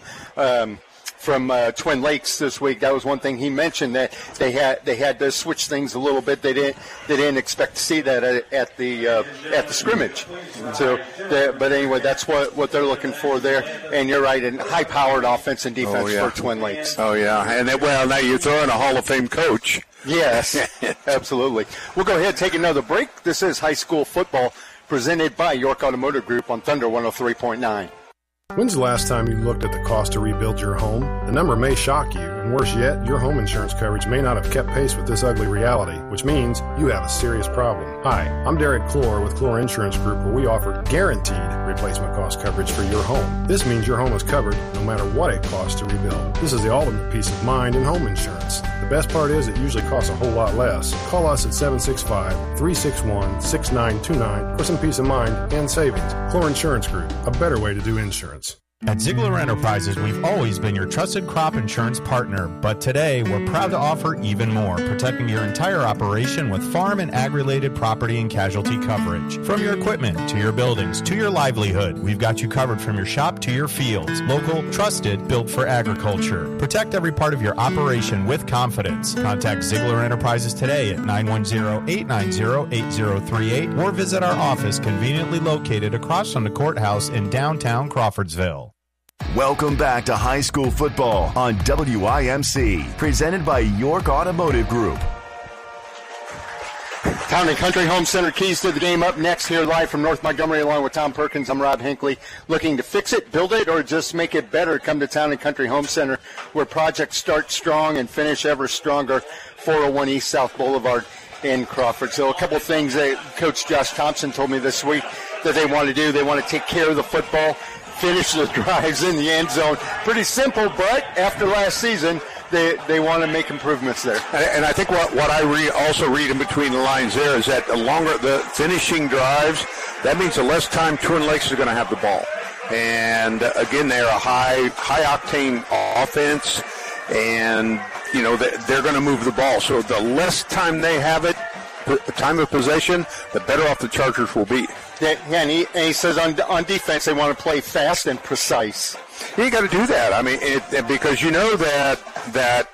Twin Lakes this week. That was one thing he mentioned, that they had to switch things a little bit. They didn't expect to see that at the scrimmage. So, but anyway, that's what they're looking for there. And you're right, and high-powered offense and defense for Twin Lakes. Oh yeah, and now you're throwing a Hall of Fame coach. Yes, absolutely. We'll go ahead and take another break. This is high school football presented by York Automotive Group on Thunder 103.9. When's the last time you looked at the cost to rebuild your home? The number may shock you, and worse yet, your home insurance coverage may not have kept pace with this ugly reality, which means you have a serious problem. Hi, I'm Derek Clore with Clore Insurance Group, where we offer guaranteed replacement cost coverage for your home. This means your home is covered no matter what it costs to rebuild. This is the ultimate peace of mind in home insurance. The best part is it usually costs a whole lot less. Call us at 765-361-6929 for some peace of mind and savings. Clore Insurance Group, a better way to do insurance. At Ziegler Enterprises, we've always been your trusted crop insurance partner, but today we're proud to offer even more, protecting your entire operation with farm and ag-related property and casualty coverage. From your equipment to your buildings to your livelihood, we've got you covered from your shop to your fields. Local, trusted, built for agriculture. Protect every part of your operation with confidence. Contact Ziegler Enterprises today at 910-890-8038 or visit our office conveniently located across from the courthouse in downtown Crawfordsville. Welcome back to high school football on WIMC, presented by York Automotive Group. Town and Country Home Center keys to the game up next here live from North Montgomery along with Tom Perkins. I'm Rob Hinckley. Looking to fix it, build it, or just make it better? Come to Town and Country Home Center where projects start strong and finish ever stronger. 401 East South Boulevard in Crawfordsville. A couple of things that Coach Josh Thompson told me this week that they want to do. They want to take care of the football, finish the drives in the end zone. Pretty simple, but after last season, they want to make improvements there. And I think what I also read in between the lines there is that the finishing drives, that means the less time Twin Lakes is going to have the ball. And again, they're a high octane offense, and they're going to move the ball. So the less time they have it, time of possession, the better off the Chargers will be. Yeah, and he says on defense they want to play fast and precise. You got to do that. I mean, because you know that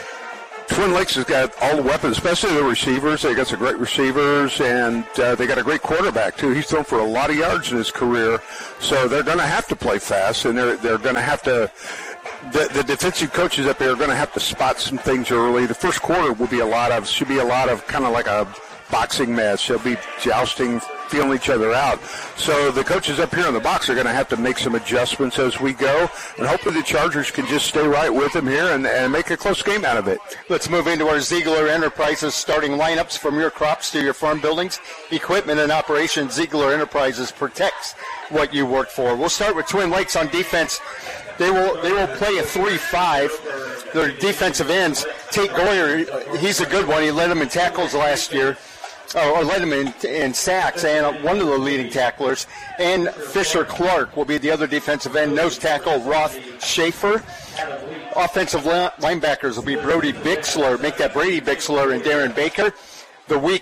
Twin Lakes has got all the weapons, especially the receivers. They got some great receivers, and they got a great quarterback too. He's thrown for a lot of yards in his career, so they're going to have to play fast, and they're going to have to. The defensive coaches up there are going to have to spot some things early. The first quarter should be a lot of kind of like a boxing match. They'll be jousting, feeling each other out. So the coaches up here in the box are going to have to make some adjustments as we go, and hopefully the Chargers can just stay right with them here and make a close game out of it. Let's move into our Ziegler Enterprises starting lineups. From your crops to your farm buildings, equipment and operations, Ziegler Enterprises protects what you work for. We'll start with Twin Lakes on defense. They will play a 3-5. Their defensive ends, Tate Goyer, he's a good one. He led them in tackles last year, or led them in sacks, and one of the leading tacklers. And Fisher Clark will be the other defensive end. Nose tackle, Roth Schaefer. Offensive linebackers will be Brody Bixler, make that Brady Bixler, and Darren Baker. The will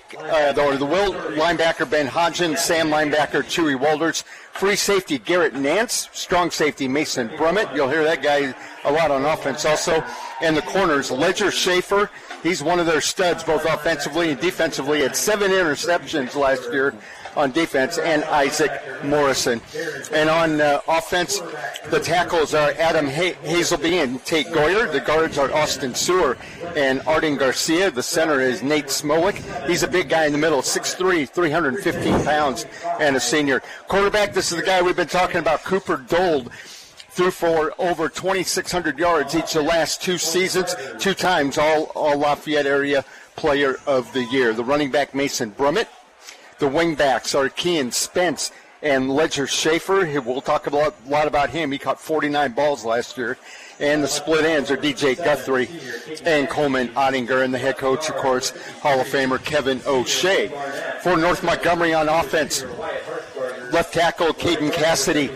linebacker, Ben Hodgson. Sam linebacker, Chewy Walders. Free safety, Garrett Nance. Strong safety, Mason Brummett. You'll hear that guy a lot on offense also. And the corners, Ledger Schaefer. He's one of their studs, both offensively and defensively. Had 7 interceptions last year on defense, and Isaac Morrison. And on offense, the tackles are Adam Hazelby and Tate Goyer. The guards are Austin Sewer and Arden Garcia. The center is Nate Smolik. He's a big guy in the middle, 6'3", 315 pounds, and a senior. Quarterback, this is the guy we've been talking about, Cooper Dold. Threw for over 2,600 yards each of the last 2 seasons, 2 times all Lafayette area player of the year. The running back, Mason Brummett. The wingbacks are Kean Spence and Ledger Schaefer. We'll talk a lot about him. He caught 49 balls last year. And the split ends are DJ Guthrie and Coleman Ottinger. And the head coach, of course, Hall of Famer Kevin O'Shea. For North Montgomery on offense, left tackle Caden Cassidy,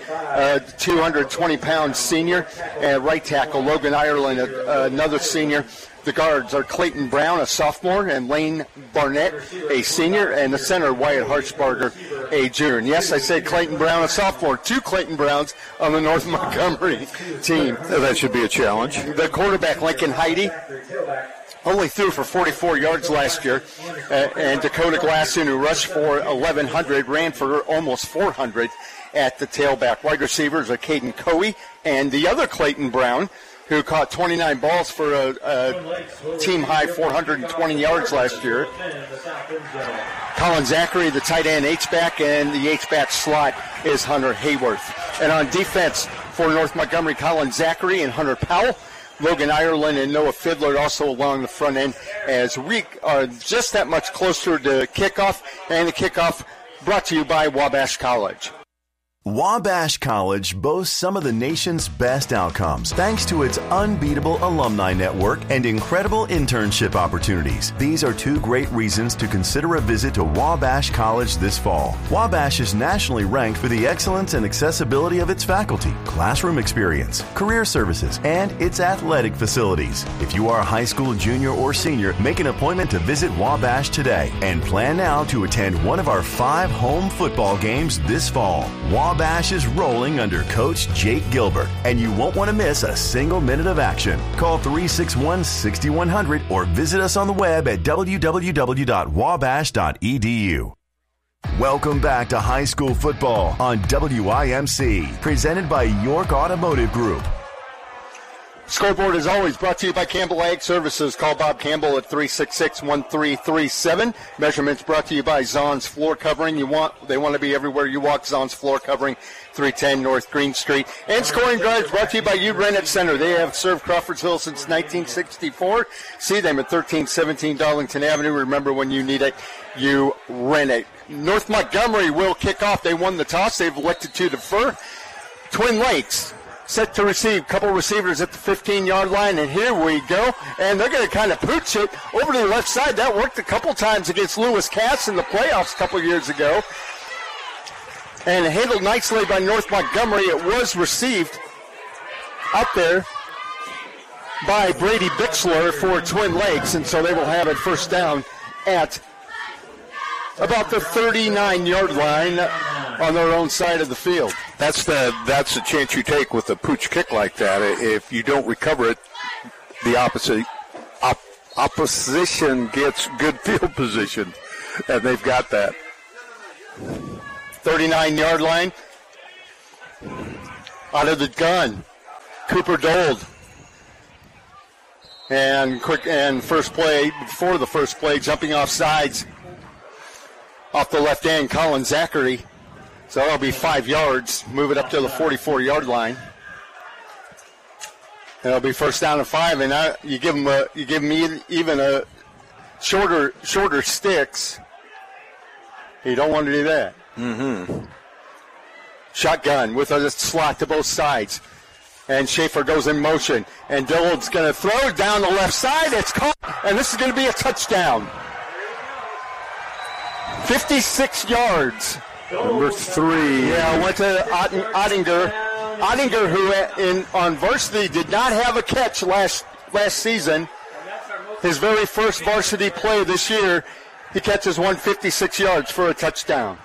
220-pound senior. And right tackle Logan Ireland, another senior. The guards are Clayton Brown, a sophomore, and Lane Barnett, a senior, and the center, Wyatt Harshbarger, a junior. And yes, I said Clayton Brown, a sophomore. 2 Clayton Browns on the North Montgomery team. That should be a challenge. The quarterback, Lincoln Heidi, only threw for 44 yards last year. And Dakota Glasson, who rushed for 1,100, ran for almost 400 at the tailback. Wide receivers are Caden Coey and the other Clayton Brown, who caught 29 balls for a team-high 420 yards last year. Colin Zachary, the tight end H-back, and the H-back slot is Hunter Hayworth. And on defense for North Montgomery, Colin Zachary and Hunter Powell. Logan Ireland and Noah Fiddler also along the front end, as we are just that much closer to kickoff. And the kickoff brought to you by Wabash College. Wabash College boasts some of the nation's best outcomes thanks to its unbeatable alumni network and incredible internship opportunities. These are 2 great reasons to consider a visit to Wabash College this fall. Wabash is nationally ranked for the excellence and accessibility of its faculty, classroom experience, career services, and its athletic facilities. If you are a high school junior or senior, make an appointment to visit Wabash today and plan now to attend one of our 5 home football games this fall. Wabash is rolling under Coach Jake Gilbert, and you won't want to miss a single minute of action. Call 361-6100 or visit us on the web at www.wabash.edu. Welcome back to high school football on WIMC, presented by York Automotive Group. Scoreboard is always brought to you by Campbell Ag Services. Call Bob Campbell at 366-1337. Measurements brought to you by Zahn's Floor Covering. They want to be everywhere you walk. Zahn's Floor Covering, 310 North Green Street. And Scoring Drives brought to you by U-Rent Center. They have served Crawfordsville since 1964. See them at 1317 Darlington Avenue. Remember, when you need it, you rent it. North Montgomery will kick off. They won the toss. They've elected to defer. Twin Lakes set to receive. Couple receivers at the 15-yard line, and here we go. And they're going to kind of pooch it over to the left side. That worked a couple times against Lewis Cass in the playoffs a couple years ago. And handled nicely by North Montgomery. It was received out there by Brady Bixler for Twin Lakes, and so they will have it first down at about the 39-yard line on their own side of the field. That's the chance you take with a pooch kick like that. If you don't recover it, the opposition gets good field position, and they've got that. 39-yard line. Out of the gun, Cooper Dold. And first play, before the first play, jumping off sides off the left end, Colin Zachary. So that'll be 5 yards. Move it up to the 44-yard line. It'll be first down and 5, and you give them even a shorter sticks. You don't want to do that. Mm-hmm. Shotgun with a slot to both sides. And Schaefer goes in motion. And Dillard's going to throw it down the left side. It's caught. And this is going to be a touchdown. 56 yards. Number 3. Yeah, went to Ottinger. Ottinger, who on varsity did not have a catch last season. His very first varsity play this year, he catches 156 yards for a touchdown.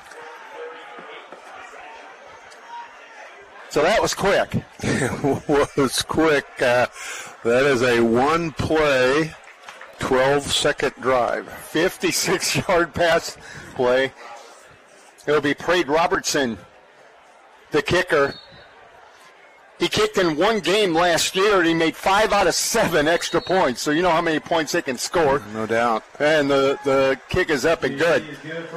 So that was quick. It was quick. That is a one-play, 12-second drive. 56-yard pass play. It'll be Prade Robertson, the kicker. He kicked in one game last year, and he made 5 out of 7 extra points. So you know how many points they can score. No doubt. And the kick is up and good.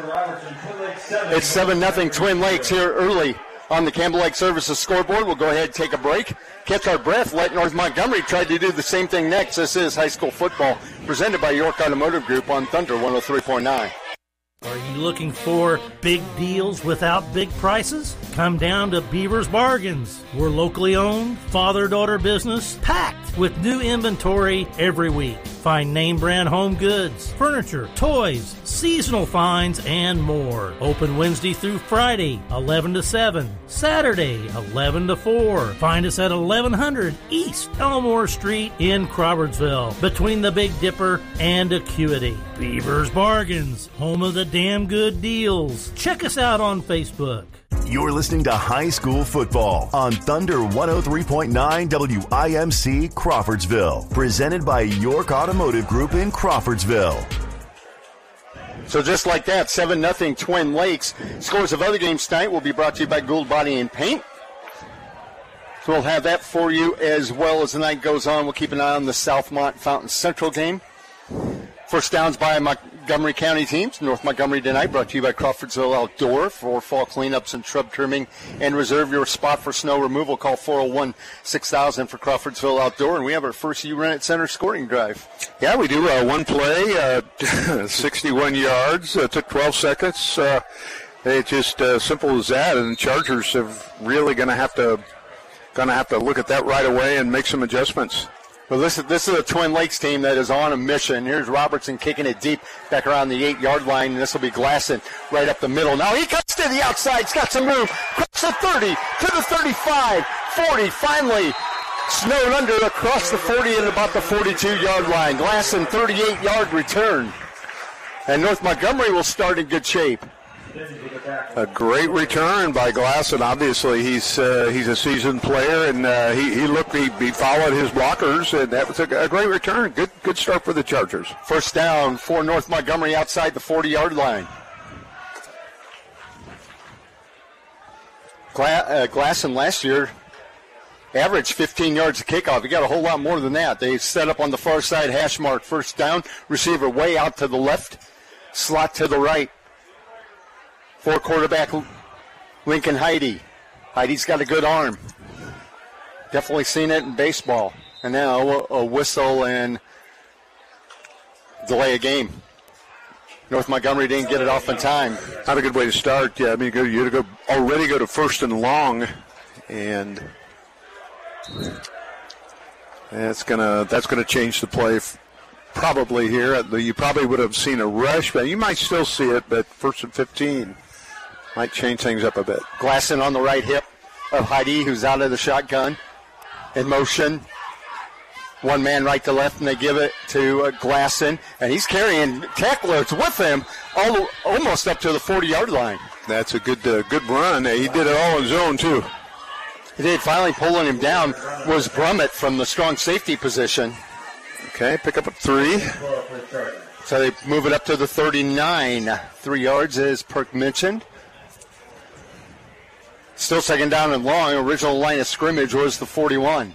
It's 7-0 Twin Lakes here early on the Campbell Ag Services scoreboard. We'll go ahead and take a break, catch our breath, let North Montgomery try to do the same thing next. This is high school football presented by York Automotive Group on Thunder 103.9. Are you looking for big deals without big prices? Come down to Beaver's Bargains. We're locally owned, father-daughter business, packed with new inventory every week. Find name brand home goods, furniture, toys, seasonal finds, and more. Open Wednesday through Friday, 11 to 7. Saturday, 11 to 4. Find us at 1100 East Elmore Street in Crawfordsville, between the Big Dipper and Acuity. Beaver's Bargains, home of the damn good deals. Check us out on Facebook. You're listening to High School Football on Thunder 103.9 WIMC Crawfordsville. Presented by York Automotive Group in Crawfordsville. So just like that, 7-0 Twin Lakes. Scores of other games tonight will be brought to you by Gould Body and Paint. So we'll have that for you as well as the night goes on. We'll keep an eye on the Southmont Fountain Central game. First downs by Montgomery County teams. North Montgomery tonight brought to you by Crawfordsville Outdoor for fall cleanups and shrub trimming. And reserve your spot for snow removal. Call 401-6000 for Crawfordsville Outdoor. And we have our first U-Rent Center scoring drive. Yeah, we do. One play, 61 yards. Took 12 seconds. It's just simple as that. And the Chargers have really going to have to look at that right away and make some adjustments. Well, this is a Twin Lakes team that is on a mission. Here's Robertson kicking it deep back around the 8-yard line, and this will be Glasson right up the middle. Now he cuts to the outside. He's got some room. Across the 30, to the 35, 40. Finally snowed under across the 40 and about the 42-yard line. Glasson, 38-yard return. And North Montgomery will start in good shape. A great return by Glasson. Obviously, he's a seasoned player, and he followed his blockers, and that was a great return. Good start for the Chargers. First down for North Montgomery outside the 40-yard line. Glasson last year average 15 yards of kickoff. You got a whole lot more than that. They set up on the far side, hash mark, first down, receiver way out to the left, slot to the right. For quarterback Lincoln Heide. Heide's got a good arm. Definitely seen it in baseball. And now a whistle and delay a game. North Montgomery didn't get it off in time. Not a good way to start. Yeah, I mean, you already go to first and long, and that's gonna change the play probably here. You probably would have seen a rush, but you might still see it. But first and 15 might change things up a bit. Glasson on the right hip of Heide, who's out of the shotgun in motion. One man right to left, and they give it to Glasson, and he's carrying tacklers with him almost up to the 40-yard line. That's a good run. He did it all on his own, too. He did. Finally pulling him down was Brummett from the strong safety position. Okay, pick up a 3. So they move it up to the 39. 3 yards, as Perk mentioned. Still second down and long. Original line of scrimmage was the 41.